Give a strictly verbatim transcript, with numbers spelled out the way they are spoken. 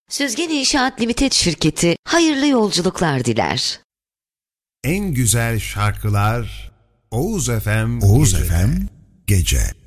Süzgen İnşaat Limited şirketi hayırlı yolculuklar diler. En güzel şarkılar Oğuz F M Oğuz F M Gece.